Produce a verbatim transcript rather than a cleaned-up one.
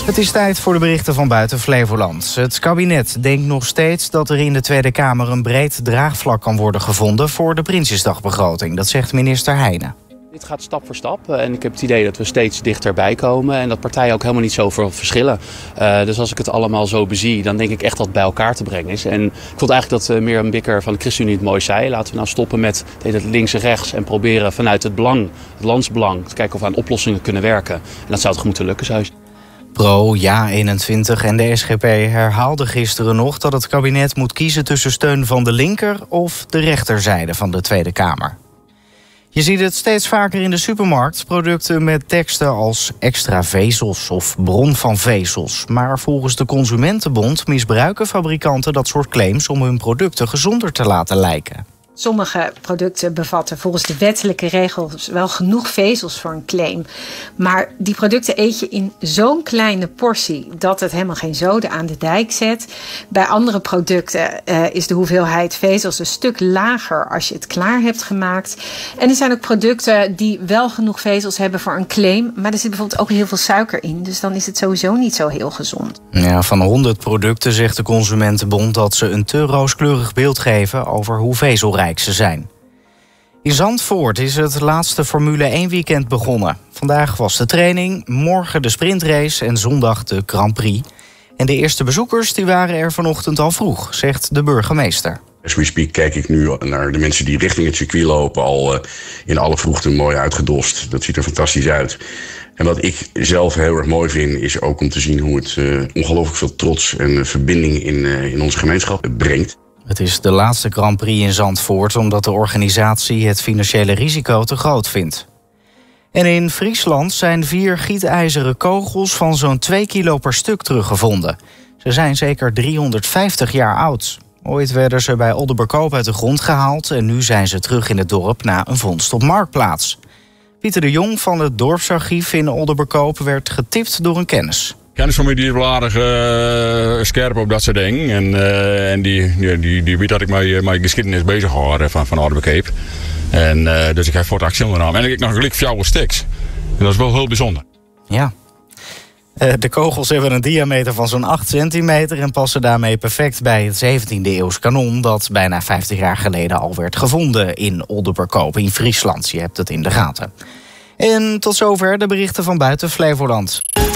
Het is tijd voor de berichten van buiten Flevoland. Het kabinet denkt nog steeds dat er in de Tweede Kamer een breed draagvlak kan worden gevonden voor de Prinsjesdagbegroting. Dat zegt minister Heijnen. Dit gaat stap voor stap en ik heb het idee dat we steeds dichterbij komen en dat partijen ook helemaal niet zoveel verschillen. Uh, dus als ik het allemaal zo bezie, dan denk ik echt dat het bij elkaar te brengen is. En ik vond eigenlijk dat uh, Mirjam Bikker van de ChristenUnie het mooi zei. Laten we nou stoppen met het links en rechts en proberen vanuit het belang, het landsbelang, te kijken of we aan oplossingen kunnen werken. En dat zou toch moeten lukken, zou je. Pro, Ja eenentwintig en de S G P herhaalden gisteren nog dat het kabinet moet kiezen tussen steun van de linker of de rechterzijde van de Tweede Kamer. Je ziet het steeds vaker in de supermarkt, producten met teksten als extra vezels of bron van vezels. Maar volgens de Consumentenbond misbruiken fabrikanten dat soort claims om hun producten gezonder te laten lijken. Sommige producten bevatten volgens de wettelijke regels wel genoeg vezels voor een claim. Maar die producten eet je in zo'n kleine portie dat het helemaal geen zoden aan de dijk zet. Bij andere producten uh, is de hoeveelheid vezels een stuk lager als je het klaar hebt gemaakt. En er zijn ook producten die wel genoeg vezels hebben voor een claim. Maar er zit bijvoorbeeld ook heel veel suiker in. Dus dan is het sowieso niet zo heel gezond. Ja, van honderd producten zegt de Consumentenbond dat ze een te rooskleurig beeld geven over hoe vezelrijk ze zijn. In Zandvoort is het laatste Formule één weekend begonnen. Vandaag was de training, morgen de sprintrace en zondag de Grand Prix. En de eerste bezoekers die waren er vanochtend al vroeg, zegt de burgemeester. As we speak kijk ik nu naar de mensen die richting het circuit lopen, al uh, in alle vroegte mooi uitgedost. Dat ziet er fantastisch uit. En wat ik zelf heel erg mooi vind, is ook om te zien hoe het uh, ongelooflijk veel trots en verbinding in, uh, in onze gemeenschap brengt. Het is de laatste Grand Prix in Zandvoort omdat de organisatie het financiële risico te groot vindt. En in Friesland zijn vier gietijzeren kogels van zo'n twee kilo per stuk teruggevonden. Ze zijn zeker driehonderdvijftig jaar oud. Ooit werden ze bij Oldenberkoop uit de grond gehaald en nu zijn ze terug in het dorp na een vondst op Marktplaats. Pieter de Jong van het dorpsarchief in Oldenberkoop werd getipt door een kennis. Kennis van mij die is wel aardig uh, scherp op dat soort dingen. En, uh, en die, die, die, die weet dat ik met mijn geschiedenis bezig hoor van, van Oldenberkoop. En uh, dus ik heb voor de actie ondernomen. En ik nog gelijk fjouwe stiks. En dat is wel heel bijzonder. Ja. Uh, de kogels hebben een diameter van zo'n acht centimeter... en passen daarmee perfect bij het zeventiende eeuws kanon... dat bijna vijftig jaar geleden al werd gevonden in Oldenberkoop in Friesland. Je hebt het in de gaten. En tot zover de berichten van buiten Flevoland.